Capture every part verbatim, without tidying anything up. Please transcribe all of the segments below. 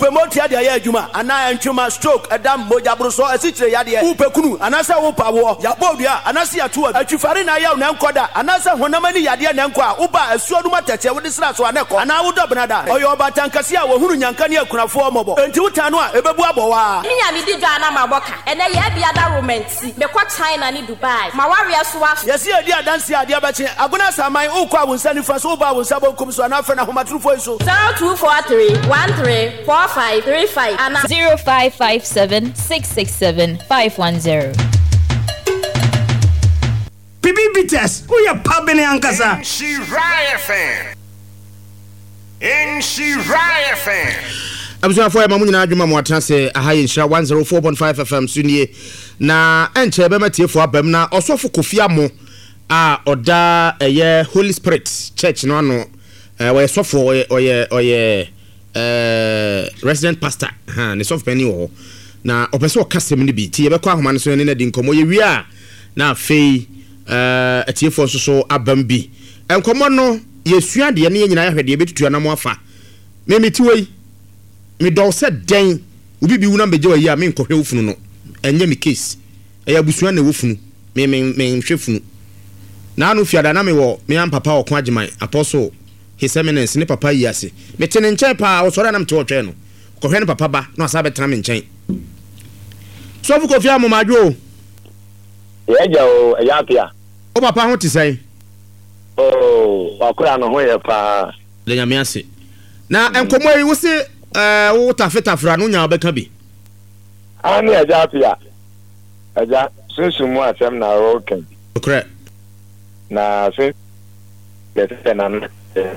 promote ya ya adwuma ana ntwuma stroke edam moja broso asichire ya de upekunu anasa wo pawo ya bodua anasa ya tuwa atwifare na ya na nkoda anasa honamani ya de na nkwa uba asuoduma tete wo de sra so aneko ana wo dobnada oyo batankase a wo hunu nyanka ne akunafo mobo enti wutano a ebebu abowa minya mi di dwa na maboka ene ya bia da romancy be kwa China ni Dubai ma waria so wa yesi adi adanse adi abache aguna saman ukwa wonsani fa so ba wonsa bonkum so na afena homatrufo so zero two four three one three four five three five and zero five five seven six six seven five one zero. Bibi Bites, who ya pabene ankasa? She Riot fan. In she Riot fan. Abusua for mamu nyina adwuma mo atrase ahaye nshira one oh four point five F M sunie na enche be matiefo abam na osofo kofia mo a oda eye Holy Spirit Church no ano eh we sofo oye oye oye eh resident pastor ha ne sof penny wo na opese okasem ne bi ti ye be kwa ahoma ne so ne na di nkomo ye wi a na fei eh atiefo nso so abam bi enkomo no yesua de ne nyina ya hwede ye betutu na mo afa me meti wei me do se den obi bi wu na beje wa yi a me nkohwe wofunu no enye me case eya busua na wofunu me me me hwefunu na anu fiada na me wo me am papa okon agiman apostle his eminence ne papa yi ase me tene nchen pa o sori na mte otwe no kohwe ne papa ba na asa betena me nchen so fu kofi amomadwo ye ja o ya pia o papa ho ti sai oh akura no ho ye pa le nyame ase na enkomo yi wo se eh wo tafetafra no nya obeka bi ani ya ja pia aja sunsumu asem na roken okre na se lete na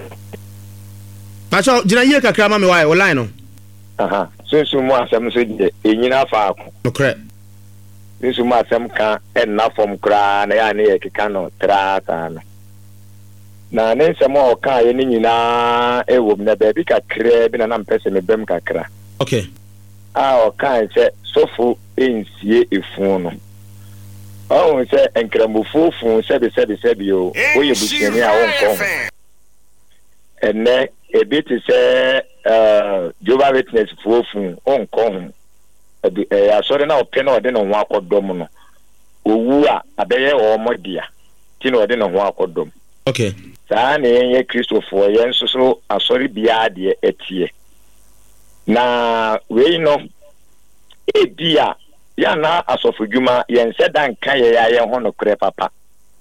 Pacho jina ye kakra ma me wai online no aha sunsumu asem so die enyina fa ako okre sunsumu asem ka en na form kra na ya ne ye keka no tra ta na na ne nsemo o ka ye ni nyina e wo na ba bi kakra bi na na mpese me bem kakra okay a o ka se sofu ensie efu no oh se enkrambufu fu se be se be se bi o o ye busiani a wonko enne e bit se eh Jehovah Witness fu fu onko e asore na ope na ode no ho akodom no owu a abeye o modia ti na ode no ho akodom okay saa na ye Christopher ye nso so asore bia de etie na we no e bia ya na asofodwuma ye nse dan kan ye ya ye ho no kre papa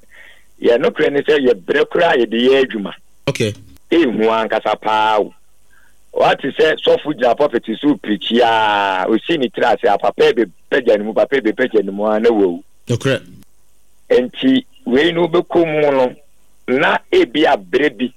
ye no kre ni se ye brekura ye de ye adwuma okay e hu ankasa pa what is say sofu ja prophet su preach ya o si ni trase a papa be peja ni mu papa be peja ni mu na wo okay enti we no be komu no na e bia brebi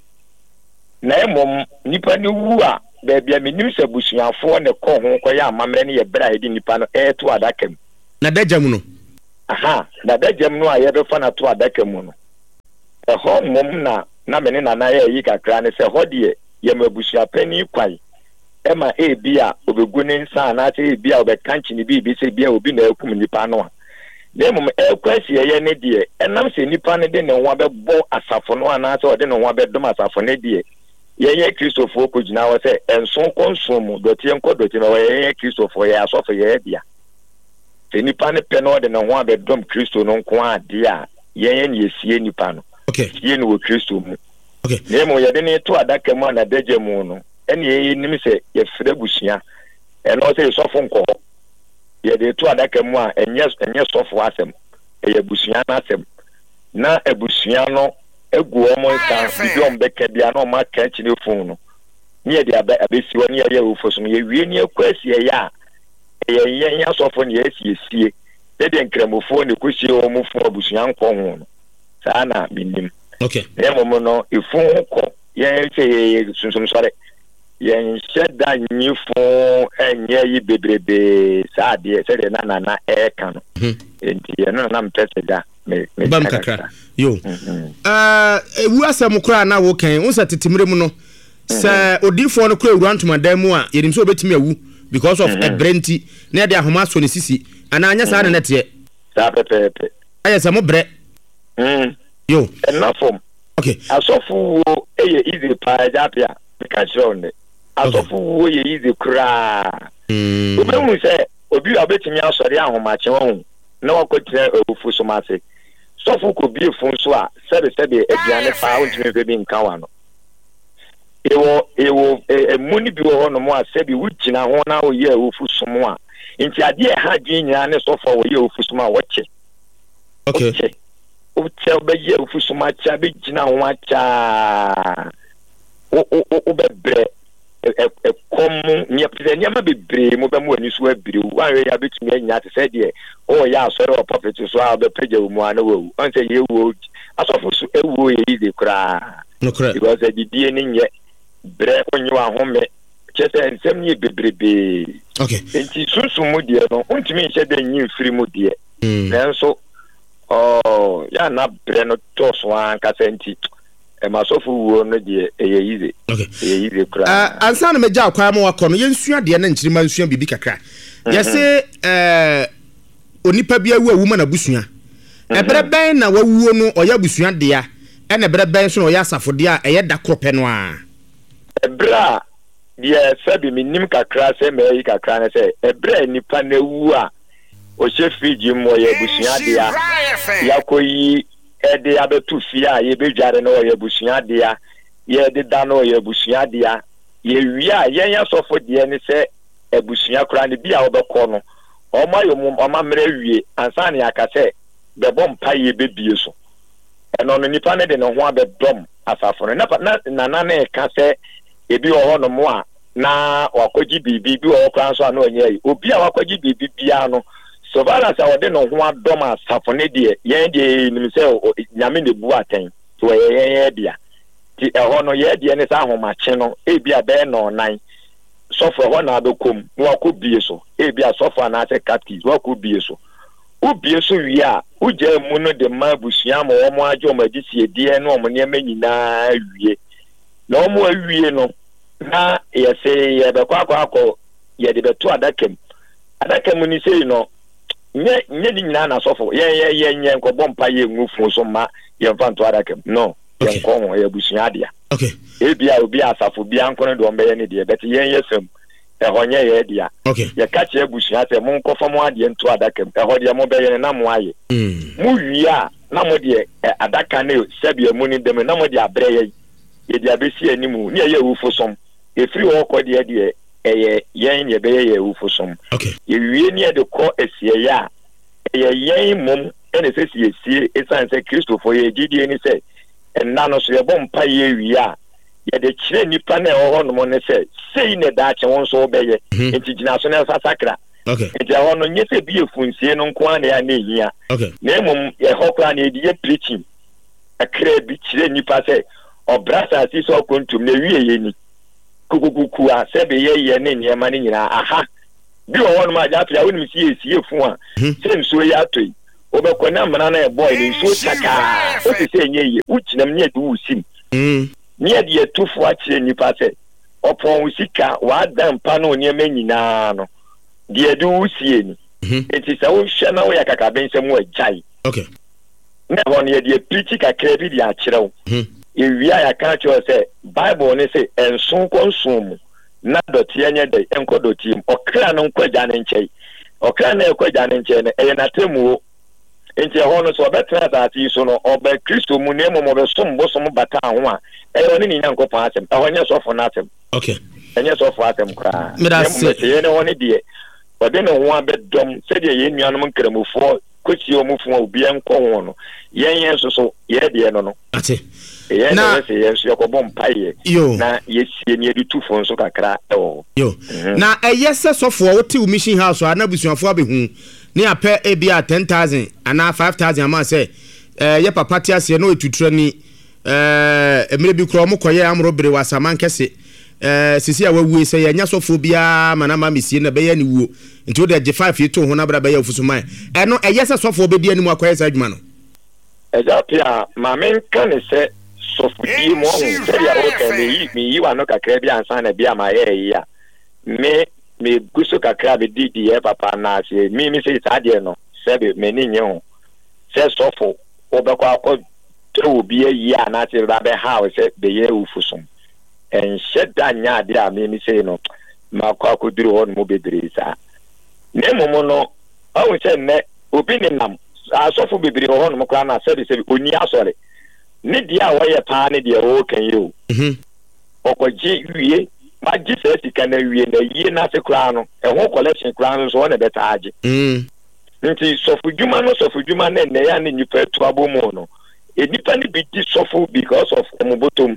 na emom nipa ni wu a be bia menim se busuafo ne ko ho ko ya amamre ne ye bra edi nipa no e to adakam na dajam no aha na dajam no a ye be fa na to adakam no e ho mom na na mene na na ye yi kakra ne se ho de ye mabusua pani kwai e ma e bia obegu ne nsa na te e bia obekanchi ni bibi se bia obi na akum nipa no a demum e kwasi ye ne de enam se nipa ne de ne ho abebo asafo no ana se ode ne ho abedom asafo ne de ye ye Christopher ko gina wo se enson konsumu doti enko doti na ye ye Christopher ye asofo ye bia se nipa ne pe no de ne ho abedom Christo no nko ade a ye ye ne yesie nipa no okay ye ne wo Christo mu okay nemo ye de ne to adaka mu na deje mu no ene ye nim se ye fere busua e no se sofo nko ye de to adaka mu a enye enye sofo asem e ye busua na asem na ebusua no egu omo nsa bibi ombeka bia na ma ka chi ne fun no ne de aba abesi woni ye ye ofo so ye wie ne akwasi ye ya ye ye nya sofo ne ye sie de de nkramofo ne kosie o mu fun abusua nko ho no sa na binim okay nemo no ifun ko ye se sunsun sore ye nsheda nyifo enye yi bebrebe sa de se de na na na e kan enti ye no na mpese da me me bam kakra yo eh ewu asem kura na wo kan unsa titimire mu no se odifo no kura ewuantuma dan mu a yenim se obetimi awu because of a brenti na de ahoma so ne sisi ana anya sa na nete sa pepepe aye se mo bre mm yo enough form okay asofu wo eye easy pa japia ka chonde asofo wo ye easy kra obehu se obi abetimi asori ahomache won na wakotire ofu so mase sofo ko bi fun so a sebe sebe aduane fa ontimi be bi nka wa no ewo ewo emuni bi wo no mo a sebe wugina ho na oye ofu so mo a nti ade e ha dwi nyina ne sofo oye ofu so mo a woche okay oche obeje ofu so mo a cha be gina ho a cha o o o bebre e komu nya pese nya ma bebre mo be mo ani so abire wan we ya betumi anya te se de o ya asore o prophet so a be peja mu ana wo on se ye wo asofo so ewo ye ide kra no kra because the die ni nye bre onyi wa home chese nsem ni bebrebe okay enti sunsun mu de no ontimi nche de nyi mfiri mu de nanso oh ya na bre no to so an ka senti e masofu wo no de eye yize okay eye yize kra ah ansa na meja akwa ma wakọ no yensua de na nkyirima nsua bibi kakra yese eh onipa bia wu awu ma na busua ebre ben na wawuo no oya busua de ya e na ebre ben so no oya asafo de a eye da krope no a ebra de sabi minim kakra se me yi kakra na se ebra nipa na wu a o she fiji mo ya busua de ya yakoyi ede abetu fia ye bedware na o ye busua de ya ye de da na o ye busua de ya ye wia ye nya sofo de ni se ebusua kra ne bia obekọ no o ma yo mo ma mra wie ansa ne aka se bebo mpa ye bebie so eno no nipa ne de no ho abedom asafo no na na na na ka se ebi wo ho no mo a na wakogi bibi bi wo kra so na onye obi a wakogi bibi bia no so bala sa wode no ho adom asafo ne de ye de nim se nyame ne bu aten to ye ye bia ti e ho no ye de ne sa ahomache no e bia be no nan sofo ho na adokom no akobie so e bia sofo na ase captive no akobie so ubie so wi a uje mu no de mabusua ma wo mo aje o magisi die no mo ne manyina wie na o mo awie no na ye se ye be kwa kwa ko ye de beto adakem adakem ni sei no nye nye di nyina na sofo ye ye ye nye nko bompa ye ngufu so ma ye mfanto adakem no ye nko ho ye busua dia okay e bia obi asafo bia nko no do mbe ye ne de bet ye ye sem e honye ye dia okay ye ka che busua se mo nko famo ade nto adakem e ho de mo be ye na mo aye mm mu wi a na mo de adaka ne sebia mu ni dem na mo de abre ye ye de abesi animu ne ye wufu som e free wo ko de de eye yen ye be ye wufu som okay ye wie ne de ko esie ya eye yen mum ene se sie sie esan se Christopher ye gidi ni se enna no so ye bom pa ye wi a ye de kire nipa na e ho no mo ne se sei ne da che won so be ye enti gina so na sasakra okay enti ho no nye se bi efunsie no nko an ya na ehia okay na mum ye ho kwa na e di ye preaching akre bi kire nipa se obrasa si so kontum na wie ye ni kukukuku a sebe ye ye ne ne ma ni nyina aha bi wo won ma ja pia woni si esi efu a se nso ya atoi obekọ na mna na e boy ni nso chaka o se se nye ye uchinam ne du usim mm ne de etufo a kire nipa se opon usika wa dan pa no ne ma nyina no de du usie ni enti se wo hwe na wo ya kaka ben se mu ajai okay na won ye de preach kakra bi de a kire wo ewia ya ka cho se Bible ne se ensun konsum na doti anya de enko doti m okra no nkwaja ne nchei okra na ekwaja ne nchei ne e na temu enti ho no so betra za ati so no oba Kristo mu ne mo be som bo som bata ho a e woni ni nyankopon asem e honye so fo na asem okay enye so fo asem kra me da se ye ne woni de ode ne ho abedom se de ye nuanom nkramufo kochi omufo obi enko ho no yen yen so so ye de no no ati na yes yakobom paye na yesie ne edu tufo nso kakra ewo yo na eyese sofo wote mission house ana busuafo abehu ne apɛ ebia ten thousand ana five thousand ama se eh ye papa ti ase no etutura ni eh emre bi kro mo koye amro bere wasaman kese eh sisi a wawu se ye nya sofo bia mana ma misie na be ye ne wuo nti o de ge five yeto ho na bra be ye ofusuman eno eyese sofo obedi animu akoye sa adwuma no eja pia ma men kan se sofo di mo se ya o ke mi mi yiwa no kakra bi ansa na bia ma ye ya me me guso kakra be di di e papa na se mi mi se ta de no se be me ni nyen se sofo obekwa akọ to obi ayi ana se ba be ha o se be ye ufusum ɛnhyɛ da nya ade a me me sei no makɔ akɔduru hɔ no mo bebree saa na mmom no ɔwo sɛ nnɛ obi ne nam asɔfo bebree wɔ hɔ no mo koraa na sɛde sɛ oni asɔre ne deɛ a wɔyɛ paa ne deɛ wɔwɔ kan yi o ɔkɔgye wie magye saa sika na wie na yie n'ase koraa no ɛho collection koraa no so wɔn na bɛtaa agye nti sɔfo dwuma no sɔfo dwuma na nnɛ ya ne nipa atu abɔ mu no enipa ne bi di sɔfo because of ɔmo bɔtɔm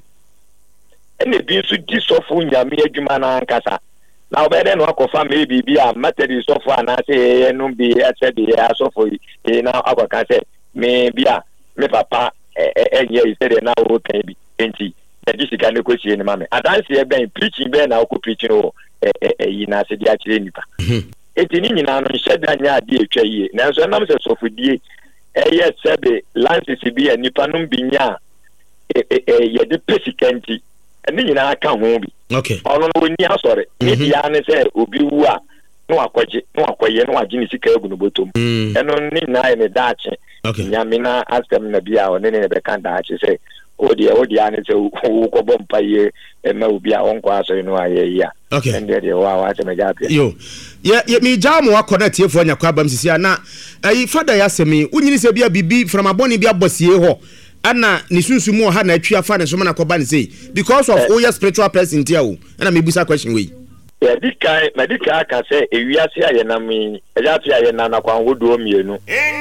ɛna bi nso di sɔfo nyame adwuma na ankasa na ɔbɛdɛ no akɔfa me biribi a materi sɔfo anaasɛ ɛyɛ no bi ɛsɛ de yɛ asɔfo yi na akɔka sɛ me bi a me papa ɛnyɛ yi sɛdeɛ na wɔwɔ kan bi nti yɛgye sika no kɔsie no ma me adanseɛ bɛn preaching bɛn na wokɔ preaching wɔ ɛyi na ase de akyerɛ nipa eti ne nyinaa no nhyɛ da nyɛ adeɛ atwa yie nanso ɛnam sɛ sɔfodie ɛyɛ sɛbe lances bi a nipa no bi nya a yɛde pɛ sika nti ɛne nyinaa ka ho bi ɔno no wɔni asɔre ne bia ne sɛ obi wu a na wakɔgye na wakɔyɛ na wagye ne sika agu no bɔtɔm ɛno ne nyinaa yɛ ne daakye nyame na asɛm na bi a ɔne ne bɛka daakye sɛ odeɛ odeɛ ne sɛ wokɔbɔ mpa yie ɛma obi a ɔnkɔ asɔre no ayɛ yi a ɛndeɛ deɛ wɔ a wasɛm agya apɛ yo yɛ megyaa mo wakɔ na tiefoɔ nyakɔ abam sisi a na ayi fada yɛ asɛm yi wonyini sɛ bia biribi framabɔne bi abɔ sie hɔ ana ne sunsumu wɔ ha na atwi afa ne so ma na kɔba ne sei because of woyɛ spiritual person ntia o ɛna mebusa question wei yɛdi kan mɛdi kan aka sɛ ewiase a yɛnam yi ɛgya afi a yɛnam na kwan ahodoɔ mmienu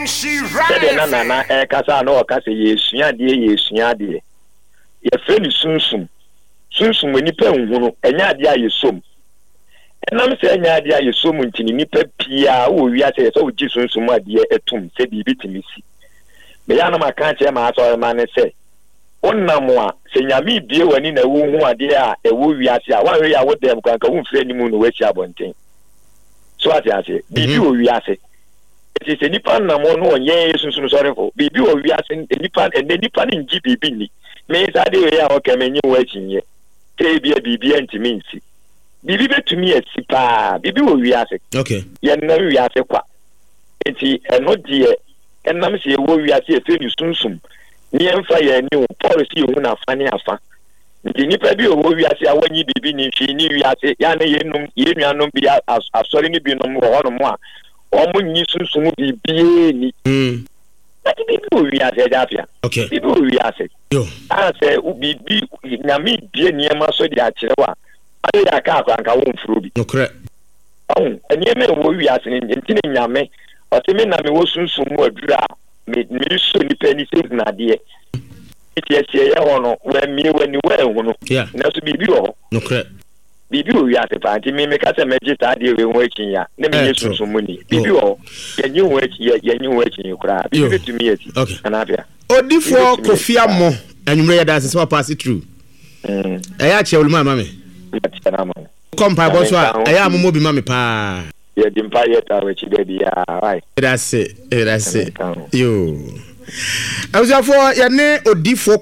sɛdeɛ na nana ɛkasa na ɔka sɛ yɛsua adeɛ yɛsua adeɛ yɛfrɛ ne sunsum sunsum wɔ nipa nhunu ɛnyɛ adeɛ a yɛsom ɛnam sɛ ɛnyɛ adeɛ a yɛsom nti ne nipa pii a wɔ wiase yɛ sɛ wogye sunsum adeɛ ɛtum sɛ biribi tumi si meyɛ anam aka kyerɛ ma asɔre ma ne sɛ wonam a sɛ nyame bie w'ani na wohu adeɛ a ɛwɔ wiase a woanhwɛ yɛ a wodam kwanka womfiri anim no woasi abɔnten so ate ase biribi wɔ wiase ɛti sɛ nipa nam no ɔnyɛ sunsum sɔrefo biribi wɔ wiase nipa ɛnɛ nipa no ngye biribi nni me saa de wei a wɔka m'enyi wɔ akyi nyɛ sɛ bia biribi antumi nsi biribi bɛtumi asi paa biribi wɔ wiase yɛnam wiase kwa nti ɛno deɛ ɛnam sɛ yɛwɔ wiase yɛfrɛ ne sunsum ne yɛmfa yɛ ani wo paul sɛ yɛhu no afa ne afa nti nnipa bi ɔwɔ wiase a wɔnyi biribi ne nhwii ne wiase yɛ ne yɛnum yɛnuanom bi asɔre no binom wɔ hɔnom a ɔmo nyi sunsum biribiee ni But people we are there, people we are said. I say, Ubi, Nami, dear Niama, so the Achewa. I can't rank a wound through. No, correct. Oh, and you may we are saying, Yame, or Timina was soon some more dra, made me so the penny says Nadia. It is a honor when me when you were, yeah, not to be beautiful. No, correct. Bibi we are the party, me make us a magic idea when working ya. Let me get some money. Bibi oh, can you work here? Can you work in your crab? Give it to me. Okay. And have ya. Oh, before Kofi Amo, and you read that so pass it through. I actually, my mammy. Come, Papa, I am Mobi Mammy Pa. Yeah, the empire, which baby, right. That's it. That's it. You. I was for your name or D four